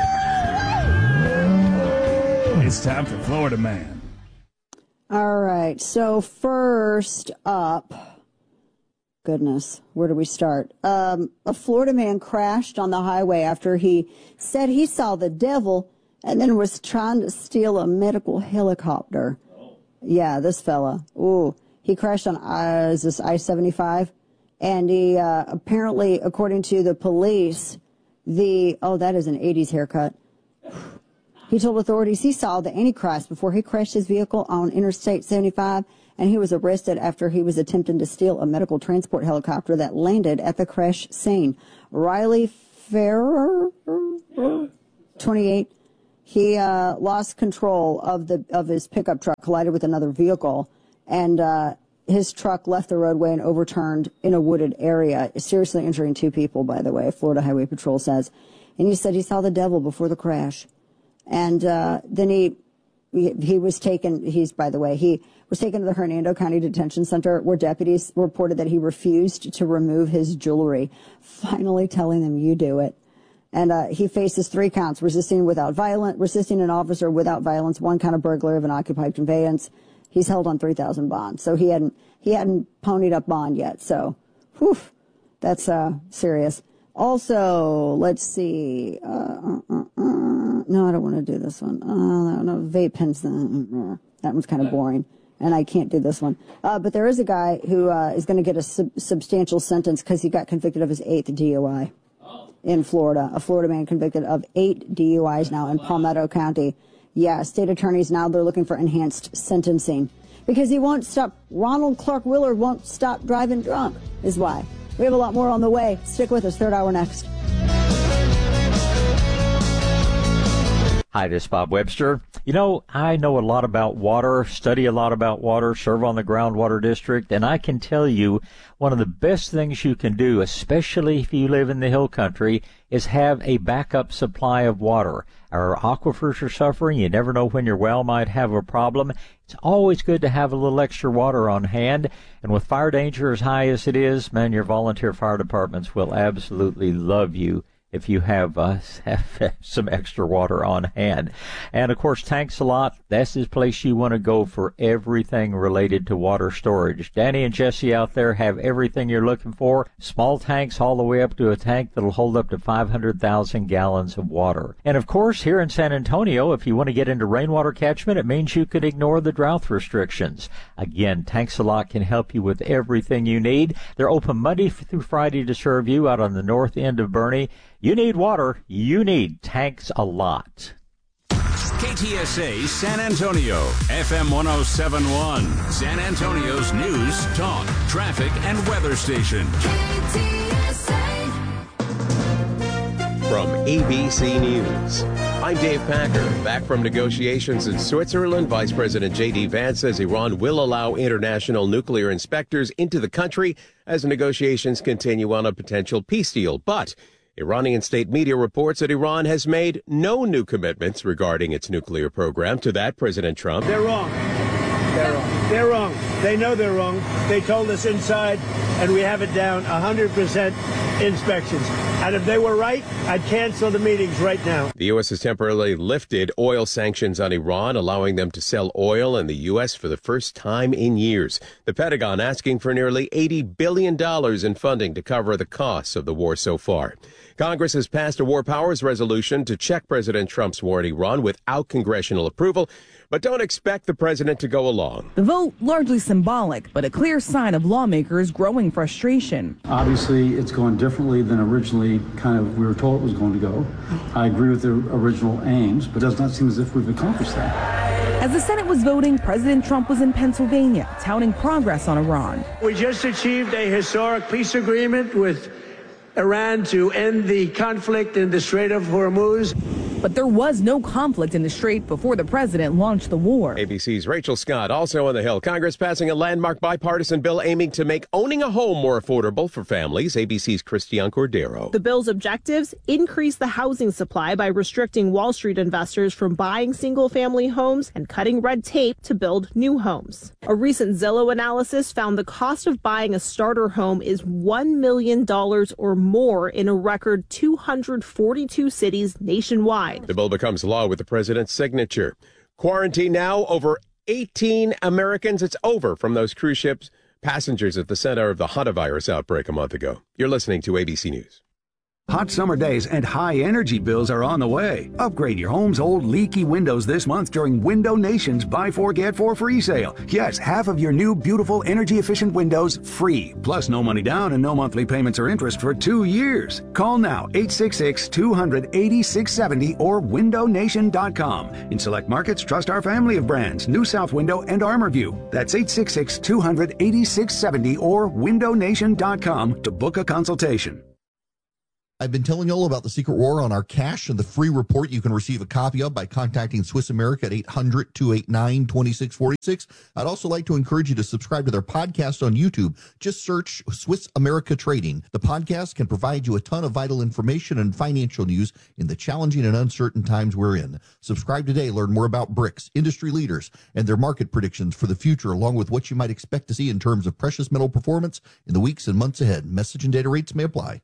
It's time for Florida Man. All right, so first up, goodness, where do we start? A Florida man crashed on the highway after he said he saw the devil and then was trying to steal a medical helicopter. Yeah, this fella. Ooh, he crashed on I-75, and he apparently, according to the police, that is an 80s haircut. He told authorities he saw the Antichrist before he crashed his vehicle on Interstate 75, and he was arrested after he was attempting to steal a medical transport helicopter that landed at the crash scene. Riley Ferrer, 28, he lost control of his pickup truck, collided with another vehicle, and his truck left the roadway and overturned in a wooded area, seriously injuring 2 people, by the way, Florida Highway Patrol says. And he said he saw the devil before the crash. And then he was taken, he was taken to the Hernando County Detention Center, where deputies reported that he refused to remove his jewelry, finally telling them, you do it. And he faces 3 counts, resisting an officer without violence, 1 count of burglary of an occupied conveyance. He's held on $3,000 bond. So he hadn't ponied up bond yet. So, that's serious. Also, let's see. No, I don't want to do this one. No, vape pens. That one's kind of boring, and I can't do this one. But there is a guy who is going to get a substantial sentence because he got convicted of his 8th DUI in Florida. A Florida man convicted of 8 DUIs now in Palmetto County. Yeah, state attorneys now, they're looking for enhanced sentencing because he won't stop. Ronald Clark Willard won't stop driving drunk is why. We have a lot more on the way. Stick with us. 3rd hour next. Hi, this is Bob Webster. You know, I know a lot about water, study a lot about water, serve on the groundwater district, and I can tell you one of the best things you can do, especially if you live in the hill country, is have a backup supply of water. Our aquifers are suffering. You never know when your well might have a problem. It's always good to have a little extra water on hand. And with fire danger as high as it is, man, your volunteer fire departments will absolutely love you if you have some extra water on hand. And, of course, Tanks A Lot, that's the place you want to go for everything related to water storage. Danny and Jesse out there have everything you're looking for. Small tanks all the way up to a tank that'll hold up to 500,000 gallons of water. And, of course, here in San Antonio, if you want to get into rainwater catchment, it means you could ignore the drought restrictions. Again, Tanks A Lot can help you with everything you need. They're open Monday through Friday to serve you out on the north end of Boerne. You need water. You need Tanks A Lot. KTSA San Antonio, FM 1071, San Antonio's news, talk, traffic, and weather station. KTSA. From ABC News, I'm Dave Packer. Back from negotiations in Switzerland, Vice President J.D. Vance says Iran will allow international nuclear inspectors into the country as negotiations continue on a potential peace deal. But Iranian state media reports that Iran has made no new commitments regarding its nuclear program. To that, President Trump. They're wrong. They're wrong. They're wrong. They know they're wrong. They told us inside, and we have it down 100% inspections. And if they were right, I'd cancel the meetings right now. The U.S. has temporarily lifted oil sanctions on Iran, allowing them to sell oil in the U.S. for the first time in years. The Pentagon asking for nearly $80 billion in funding to cover the costs of the war so far. Congress has passed a war powers resolution to check President Trump's war in Iran without congressional approval, but don't expect the president to go along. The vote largely symbolic, but a clear sign of lawmakers' growing frustration. Obviously, it's going differently than originally we were told it was going to go. I agree with the original aims, but it does not seem as if we've accomplished that. As the Senate was voting, President Trump was in Pennsylvania, touting progress on Iran. We just achieved a historic peace agreement with Iran to end the conflict in the Strait of Hormuz. But there was no conflict in the Strait before the president launched the war. ABC's Rachel Scott, also on the Hill. Congress passing a landmark bipartisan bill aiming to make owning a home more affordable for families. ABC's Christiane Cordero. The bill's objectives: increase the housing supply by restricting Wall Street investors from buying single-family homes and cutting red tape to build new homes. A recent Zillow analysis found the cost of buying a starter home is $1 million or more in a record 242 cities nationwide. The bill becomes law with the president's signature. Quarantine now, over 18 Americans. It's over from those cruise ships passengers at the center of the hantavirus outbreak a month ago. You're listening to ABC News. Hot summer days and high energy bills are on the way. Upgrade your home's old leaky windows this month during Window Nation's Buy 4 Get 4 free sale. Yes, half of your new beautiful energy efficient windows free. Plus no money down and no monthly payments or interest for 2 years. Call now 866-200-8670 or windownation.com. In select markets, trust our family of brands, New South Window and ArmorView. That's 866-200-8670 or windownation.com to book a consultation. I've been telling you all about the Secret War on our cash and the free report you can receive a copy of by contacting Swiss America at 800-289-2646. I'd also like to encourage you to subscribe to their podcast on YouTube. Just search Swiss America Trading. The podcast can provide you a ton of vital information and financial news in the challenging and uncertain times we're in. Subscribe today. Learn more about BRICS, industry leaders, and their market predictions for the future, along with what you might expect to see in terms of precious metal performance in the weeks and months ahead. Message and data rates may apply.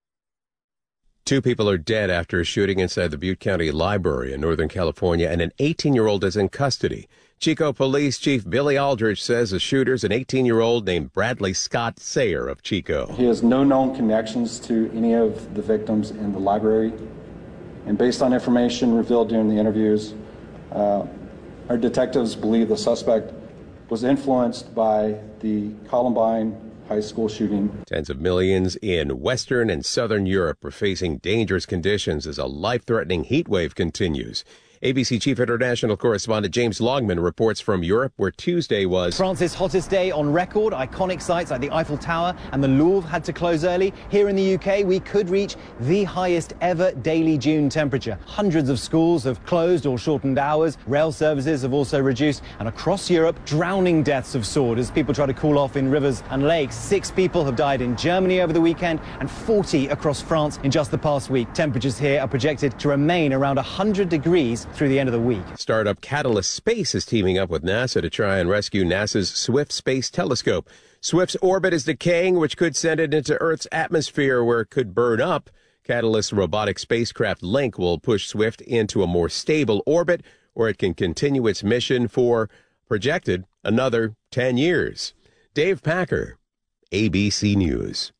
2 people are dead after a shooting inside the Butte County Library in Northern California, and an 18-year-old is in custody. Chico Police Chief Billy Aldridge says the shooter's an 18-year-old named Bradley Scott Sayer of Chico. He has no known connections to any of the victims in the library, and based on information revealed during the interviews, our detectives believe the suspect was influenced by the Columbine High School shooting. Tens of millions in Western and Southern Europe are facing dangerous conditions as a life-threatening heat wave continues. ABC Chief International Correspondent James Longman reports from Europe, where Tuesday was France's hottest day on record. Iconic sites like the Eiffel Tower and the Louvre had to close early. Here in the UK, we could reach the highest ever daily June temperature. Hundreds of schools have closed or shortened hours. Rail services have also reduced. And across Europe, drowning deaths have soared as people try to cool off in rivers and lakes. 6 people have died in Germany over the weekend and 40 across France in just the past week. Temperatures here are projected to remain around 100 degrees through the end of the week. Startup Catalyst Space is teaming up with NASA to try and rescue NASA's Swift Space Telescope. Swift's orbit is decaying, which could send it into Earth's atmosphere where it could burn up. Catalyst's robotic spacecraft Link will push Swift into a more stable orbit where it can continue its mission for, projected, another 10 years. Dave Packer, ABC News.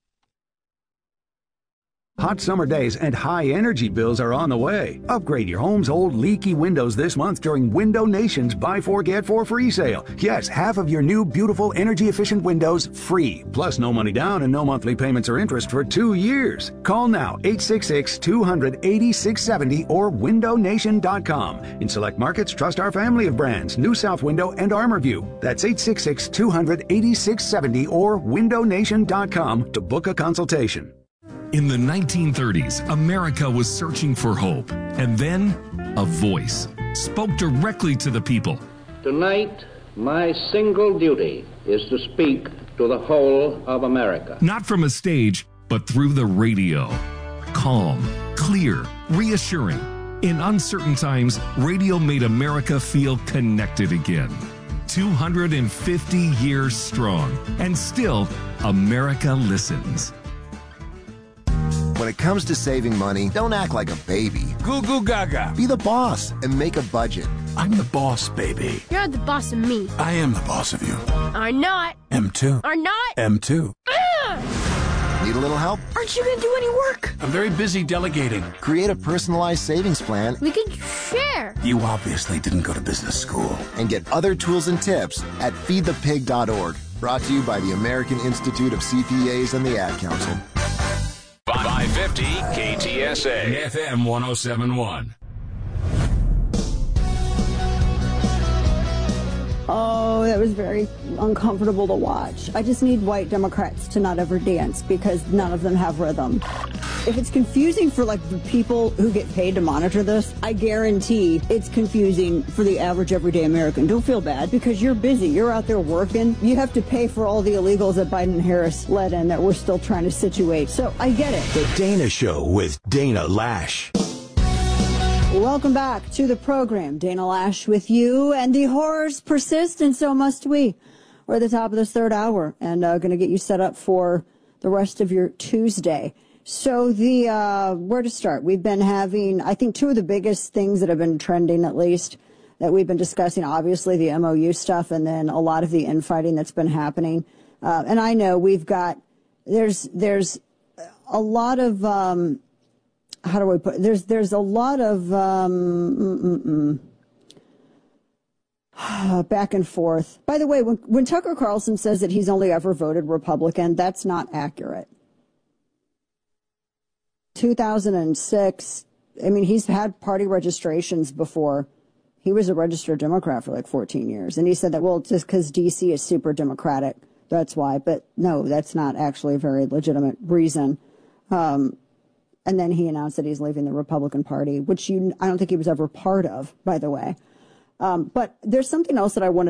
Hot summer days and high energy bills are on the way. Upgrade your home's old leaky windows this month during Window Nation's Buy 4 Get 4 free sale. Yes, half of your new beautiful energy efficient windows free. Plus no money down and no monthly payments or interest for 2 years. Call now 866-200-8670 or windownation.com. In select markets, trust our family of brands, New South Window and ArmorView. That's 866-200-8670 or windownation.com to book a consultation. In the 1930s, America was searching for hope. And then, a voice spoke directly to the people. Tonight, my single duty is to speak to the whole of America. Not from a stage, but through the radio. Calm, clear, reassuring. In uncertain times, radio made America feel connected again. 250 years strong. And still, America listens. When it comes to saving money, don't act like a baby. Goo goo gaga. Be the boss and make a budget. I'm the boss, baby. You're the boss of me. I am the boss of you. Are not. Am too. Are not. Am too. Need a little help? Aren't you going to do any work? I'm very busy delegating. Create a personalized savings plan. We can share. You obviously didn't go to business school. And get other tools and tips at feedthepig.org. Brought to you by the American Institute of CPAs and the Ad Council. 550 KTSA FM 1071. Oh, that was very uncomfortable to watch. I just need white Democrats to not ever dance because none of them have rhythm. If it's confusing for like the people who get paid to monitor this, I guarantee it's confusing for the average everyday American. Don't feel bad because you're busy. You're out there working. You have to pay for all the illegals that Biden and Harris let in that we're still trying to situate. So I get it. The Dana Show with Dana Lash. Welcome back to the program. Dana Lash with you, and the horrors persist, and so must we. We're at the top of this third hour, and going to get you set up for the rest of your Tuesday. So where to start? We've been having, I think, two of the biggest things that have been trending, at least, that we've been discussing, obviously the MOU stuff, and then a lot of the infighting that's been happening. And I know we've got, there's a lot of, how do I put it? There's a lot of, back and forth. By the way, when Tucker Carlson says that he's only ever voted Republican, that's not accurate. 2006, I mean, he's had party registrations before. He was a registered Democrat for like 14 years. And he said that, well, just because D.C. is super Democratic, that's why. But no, that's not actually a very legitimate reason. And then he announced that he's leaving the Republican Party, which I don't think he was ever part of, by the way. But there's something else that I wanted